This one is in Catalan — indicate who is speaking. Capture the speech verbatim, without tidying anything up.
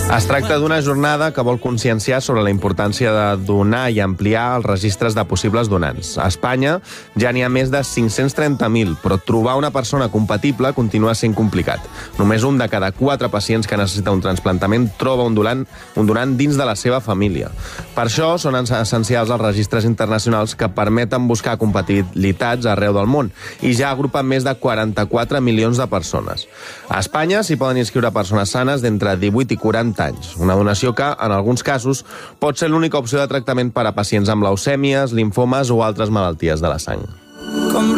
Speaker 1: Es tracta d'una jornada que vol conscienciar sobre la importància de donar i ampliar els registres de possibles donants. A Espanya ja n'hi ha més de cinc-cents trenta mil, però trobar una persona compatible continua sent complicat. Només un de cada quatre pacients que necessita un trasplantament troba un donant, un donant dins de la seva família. Per això són essencials els registres internacionals que permeten buscar compatibilitats arreu del món i ja agrupen més de quaranta-quatre milions de persones. A Espanya s'hi poden inscriure persones sanes d'entre divuit i quaranta anys. Una donació que, en alguns casos, pot ser l'única opció de tractament per a pacients amb leucèmies, limfomes o altres malalties de la sang.